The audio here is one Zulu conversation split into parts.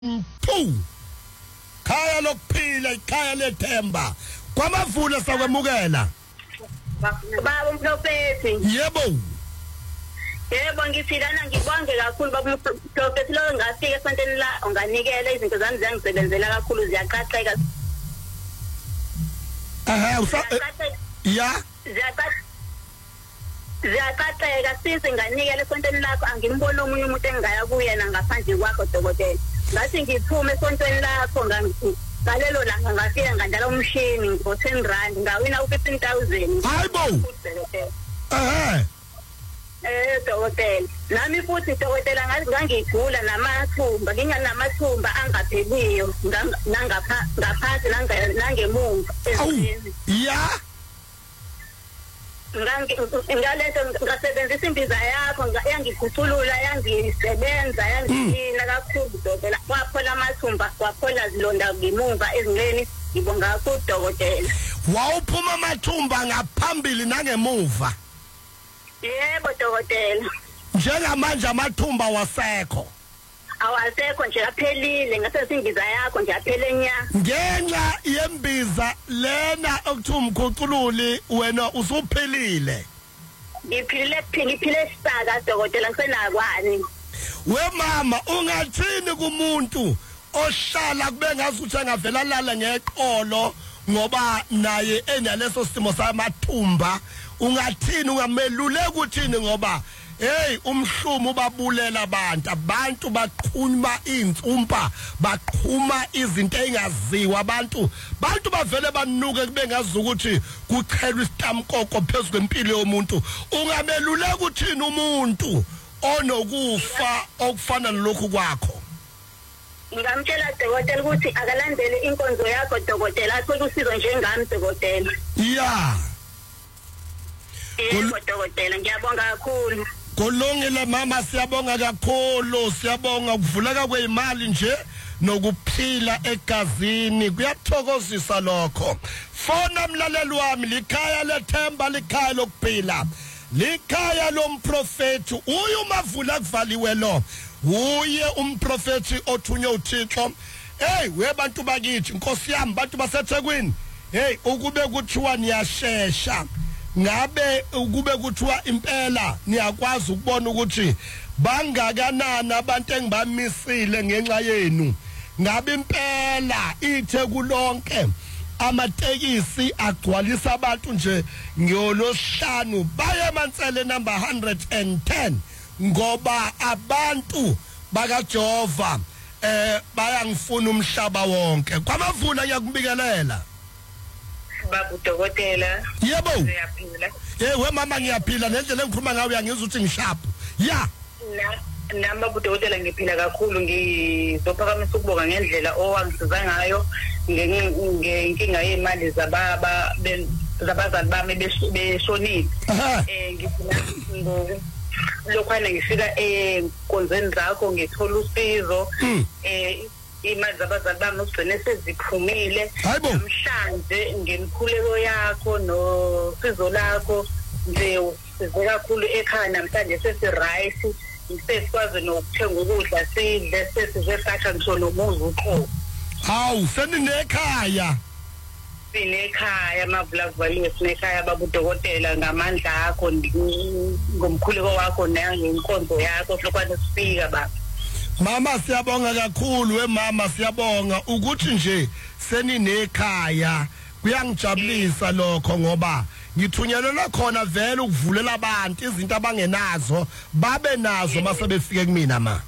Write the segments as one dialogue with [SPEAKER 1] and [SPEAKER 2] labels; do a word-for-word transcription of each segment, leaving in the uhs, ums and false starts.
[SPEAKER 1] Phu khaya lokuphila ikhaya lethemba kwamavula sakwemukela
[SPEAKER 2] baba Mhlophethi
[SPEAKER 1] yebo
[SPEAKER 2] yebo ngifilana ngibonge kakhulu baba Mhlophethi lo ngafika esontweni la unganikela izinto zami ziyangisebenzela kakhulu ziyaqhaqeka
[SPEAKER 1] aha usa ya
[SPEAKER 2] ziyaqhaqeka ziyaqhaqeka sisi nganikela esontweni lakho angimboni omunye umuntu engaya kuyena ngaphandle kwakho dokotela ngathi ngiphume esontweni lakho ngalelo langa ngafika ngandala umshini ngo ten rand ngawina u fifteen thousand
[SPEAKER 1] hayibo eh
[SPEAKER 2] eh dokotela nami futhi dokotela ngathi ngangigula namathumba nginganamathumba angapheliyo ngangapha ngaphansi nangemumva ezweni
[SPEAKER 1] ya
[SPEAKER 2] ngalento ngasebenzisa imbiza yakho yangikhuculula yangisebenza yangina kakhulu dokotela kwaphola amathumba kwaphola zilonda ngemuva ezinqeni ngibonga kakhulu dokotela
[SPEAKER 1] wawuphuma amathumba ngaphambili nangemuva
[SPEAKER 2] yebo dokotela
[SPEAKER 1] njengamanje amathumba wasekho
[SPEAKER 2] awasekho nje aphelile ngase imbiza yakho nje aphele nya
[SPEAKER 1] ngenxa yembiza lena okuthi umkhucululi wena usuphelile
[SPEAKER 2] ngiphile ngiphile saka dokotela ngisenakwani
[SPEAKER 1] we mama ungathini kumuntu ohlala kube ngazuthi angavela lala ngeqolo ngoba naye enaleso simo samathumba ungathini ungameluleka ukuthini ngoba hey umhlumo babulela abantu abantu baqhuma insumpa baqhuma izinto engaziwa abantu bantu bavele banuke kube ngazi ukuthi kuchelwa isitamkoko phezulu kwempilo yomuntu ungameluleka ukuthini umuntu onokufa okufana nalokhu kwakho
[SPEAKER 2] ngamtshela dokotela ukuthi akalandele inkonzo yakho dokotela athole usizo njengami dokotela
[SPEAKER 1] yeah
[SPEAKER 2] yebo dokotela ngiyabonga kakhulu
[SPEAKER 1] Kolongile mama siyabonga kakhulu siyabonga ukuvuleka kweimali nje nokuphila egazini kuyathokozisa lokho fona mlaleli wami likhaya lethemba likhaya lokuphila likhaya lomprofeti uyu umavula kuvaliwe lo uye umprofeti othunywe uThixo hey webantu bakithi inkosi yami bantu baseThekwini hey ukube kuthiwa niyashesha ngabe ukube kuthiwa impela niyakwazi ukubona ukuthi bangakanani abantu engibamisile ngenxa yenu ngabe impela ithe kulonke amatekisi agcwalisa abantu nje ngiyolosihlanu baye eMansele number one hundred ten ngoba abantu bakaJehova eh bayangifuna umhlaba wonke kwamavuna ngiyakubikelela
[SPEAKER 2] babu dokotela
[SPEAKER 1] yebo
[SPEAKER 2] ngiyaphila
[SPEAKER 1] eh we mama ngiyaphila nendlela engikhuluma ngayo uyangizwa ukuthi ngishapu ya
[SPEAKER 2] nami babu dokotela ngiphila kakhulu ngizophakamisa ukubonga ngendlela owangisiza ngayo ngenkinga yemali zababa zabazali bami beshonile eh ngifuna lokhwana ngifika enkonzweni zakho ngithola usizo eh imali zabazali bami ugcine seziphumile namhlanje ngemkhuleko yakho nosizo lakho nje usize kakhulu ekhaya namhlanje sesi right sesikwazi nokuthenga ukudla sidle sesize sakha ngisho nomuzi uqo
[SPEAKER 1] hawu seninekhaya
[SPEAKER 2] sinekhaya mavula kuvaliwe sinekhaya babu dokotela ngamandla akho ngomkhuleko wakho nangenkonzo yakho lokwane sifika baba
[SPEAKER 1] mama siyabonga kakhulu we mama siyabonga ukuthi nje seninekhaya kuyangijabulisa lokho ngoba ngithunyelelwa khona vele ukuvulela abantu izinto abangenazo babe nazo mase befike kumina ma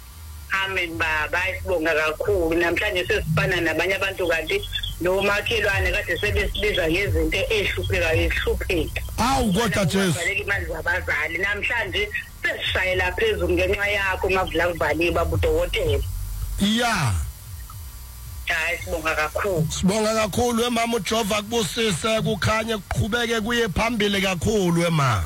[SPEAKER 2] amen baba sibonga kakhulu namhlanje sesifana nabanye abantu kanti nomakhelwane kade sebesibiza ngezinto ehlupheka ehlupheka
[SPEAKER 1] awu kodwa Jesu
[SPEAKER 2] baleka imali zabazali namhlanje sesishayela phezulu ngenxa yakho mavula kuvaliwe babu dokotela
[SPEAKER 1] yeah
[SPEAKER 2] hayi sibonga kakhulu
[SPEAKER 1] sibonga kakhulu emama uJehova kubusise kukhanye kuqhubeke kuye phambili kakhulu ema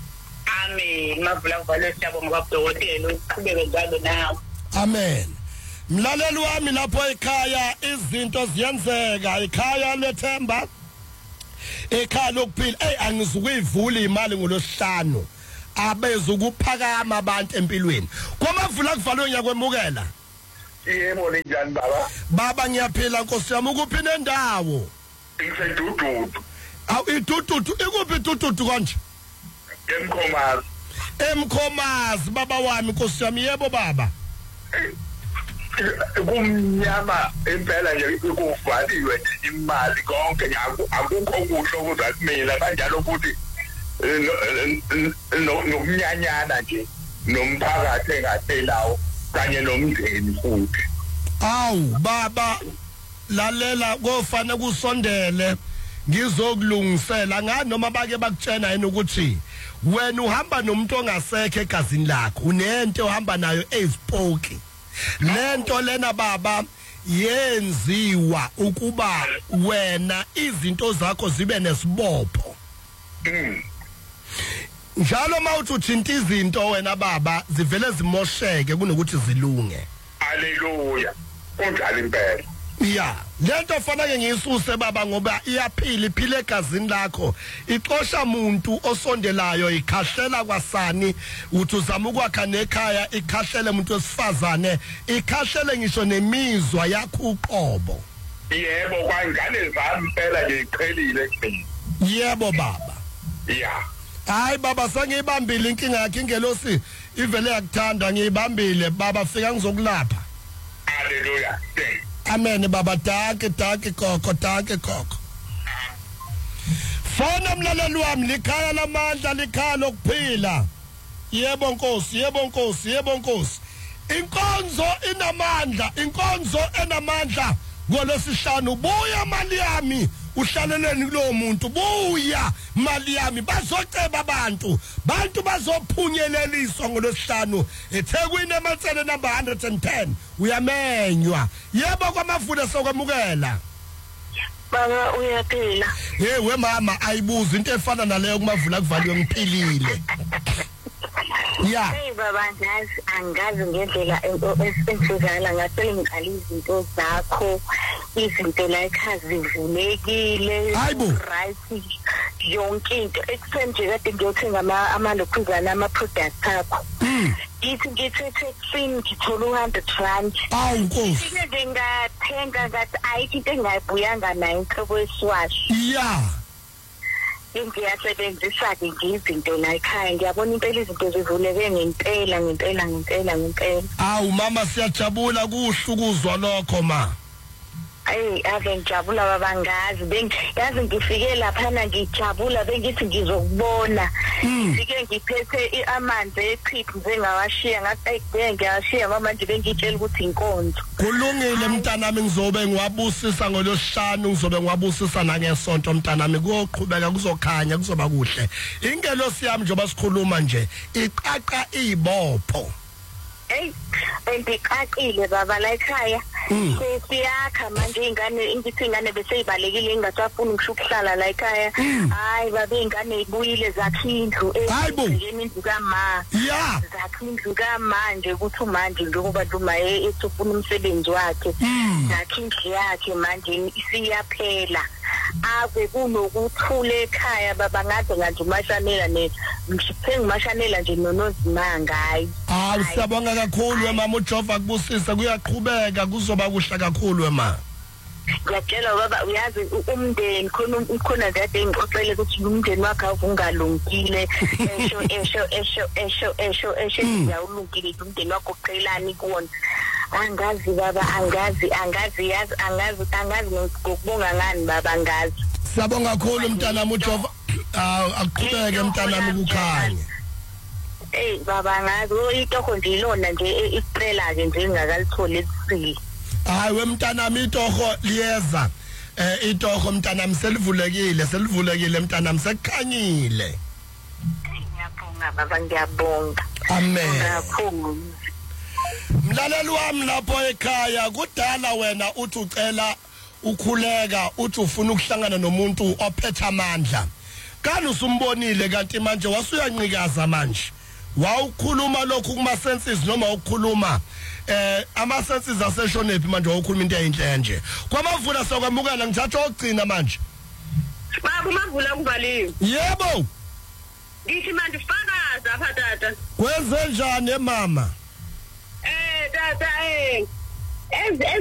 [SPEAKER 2] amen mavula kuvaliwe siyabonga babu dokotela uqhubeke njalo nawe
[SPEAKER 1] amen mlaleli wami lapho ekhaya izinto ziyenzeka ekhaya lethemba ekhaya lokuphila hey angizukuyivula imali ngolosihlanu abezukuphakama abantu empilweni kwamavula kuvalwe nyakwemukela
[SPEAKER 3] Yebo linjani baba?
[SPEAKER 1] Baba ngiyaphila Nkosi yami ukuphi nendawo?
[SPEAKER 3] Ngisedududu.
[SPEAKER 1] Awu idududu ikuphi idududu konje?
[SPEAKER 3] Emkhomazi.
[SPEAKER 1] Emkhomazi baba wami Nkosi yami yebo baba.
[SPEAKER 3] Kumnyama impela nje ukuvaliwe imali konke nyaku akukho kuhle ukuzathi mina kanjalo futhi nokunyanyana nje nomphakathi engathelawo kanye nomndeni futhi.
[SPEAKER 1] Awu baba lalela kofana kusondele ngizokulungisela ngani noma bake bakutshena yini ukuthi wena uhamba nomuntu ongasekho egazini lakho unento ohamba nayo ezipoki lento lena baba yenziwa ukuba wena izinto zakho zibe nesibopho njalo mawuthi uthinta izinto wena baba zivele zimosheke kunokuthi zilunge.
[SPEAKER 3] Haleluya kunjalo impela.
[SPEAKER 1] Ya lento fanele ngiyisuse baba ngoba iyaphila iphile egazini lakho ixosha umuntu osondelayo ikhahlela kwasani uthi uzama ukwakha nekhaya ikhahlele umuntu osifazane ikhahlele ngisho nemizwa yakho uqobo.
[SPEAKER 3] Yebo kwangane zami impela nje iqhelile kimi.
[SPEAKER 1] Yebo baba.
[SPEAKER 3] Ya
[SPEAKER 1] hayi baba sengiyibambile inkinga yakhe ingelosi ivele yakuthanda ngiyibambile baba fika ngizokulapha.
[SPEAKER 3] Haleluya.
[SPEAKER 1] Amen baba danke danke koko danke koko. Fona mlaleli wami likhaya lamandla likhaya lokuphila. Yebo Nkosi yebo Nkosi yebo Nkosi. Inkonzo inamandla inkonzo enamandla ngolosihlanu buya mali yami uhlaleleni kulo muntu buya mali yami bazoceba abantu bantu bazophunyeleliswa ngolosihlanu eThekwini ematsele number one hundred ten uyamenywa yebo kwamafuna sokwamukela
[SPEAKER 2] baba uyaphila
[SPEAKER 1] hey we mama ayibuza into efana naleyo kumavula kuvaliwe ngiphilile ya
[SPEAKER 2] hey baba ngazi angazi ngendlela esenzakala ngathi ngiqala izinto zakho izinto la ekhaya zivulekile right yonke into ekuthenje kade ngiyothenga ama amalokhuzana ama products akho ithi ngithethe exini ngithola one hundred rand
[SPEAKER 1] awu Nkosi
[SPEAKER 2] ngike ngathenga ngathi ayikho into engayibuyanga nayo inhlobo yeswash
[SPEAKER 1] ya
[SPEAKER 2] ngiyasebenzisa ke izinto la ekhaya ngiyabona impela izinto zivuleke ngempela ngempela ngempela ngempela
[SPEAKER 1] awu mama siyajabula kuhlukuzwa lokho ma
[SPEAKER 2] Ay ave ngijabula babangazi bengiyazi ngifike lapha na ngijabula bengithi ngizokubona ngifike ngiphethe iamanzi echipi njengawashiya ngathi ayibheke ngiyashiya manje bengitshela ukuthi inkonzo
[SPEAKER 1] kulungile mntanami ngizobe ngiwabusisa ngolosihlanu ngizobe ngiwabusisa nangesonto mntanami kuyoqhubeka kuzokhanya kuzoba kuhle ingelosi yami njengoba sikhuluma nje iqaqa izibopho
[SPEAKER 2] hey endiqaqile baba la ekhaya siyakha manje ingane ingithi ingane bese ibalekile ingasafuni ngishukuhlala la ekhaya hayi babe ingane ibuyile zakhindlu
[SPEAKER 1] eyini
[SPEAKER 2] indlu kama
[SPEAKER 1] ya
[SPEAKER 2] zakhindlu kamanje ukuthi manje ngoba duma ethufuna umsebenzi wakhe zakhindlu yakhe manje isiyaphela ave kunokuthula ekhaya baba ngaze ngathi umashanela ne ngiphe ngimashanela nje nonozimanga hayi
[SPEAKER 1] hayi siyabonga kakhulu mama uJehova kubusisa kuyaqhubeka kuzoba kuhle kakhulu ema
[SPEAKER 2] ngiyacela baba uyazi umndeni khona khona kade engixoxele ukuthi umndeni wakhe avungalungile esho esho esho esho esho esho ngiyawulungile umndeni wakho uqelani kuwona angazi baba angazi angazi yazi angazi angazi ngokubonga ngani baba angazi
[SPEAKER 1] siyabonga kakhulu mntanami uJehova akuqhubeke mntanami kukhanye
[SPEAKER 2] eh baba ngazi uyitoho nje ilona nje iqela ke nje ngakalithola ekusile
[SPEAKER 1] hayi wemntanami itoho liyeza eh itoho mntanami selivulekile selivulekile mntanami sekukhanyile
[SPEAKER 2] ngiyabonga baba ngiyabonga
[SPEAKER 1] amen
[SPEAKER 2] kakhulu
[SPEAKER 1] mlaleli wami lapho ekhaya kudala wena uthi ucela ukhuleka uthi ufuna ukuhlangana nomuntu ophethe amandla kanti usumbonile kanti manje wasuyancikaza manje wawukhuluma lokhu kuma senses noma ukukhuluma eh ama senses aseshonephi manje wawukhuluma into eyinhle nje kwamavula sokwamukela ngithatha ogcina manje
[SPEAKER 2] baba umavula kuvaliwe
[SPEAKER 1] yebo
[SPEAKER 2] ngithi manje fakaza apha tata
[SPEAKER 1] kwenze njani mama
[SPEAKER 2] eh tata eh ezi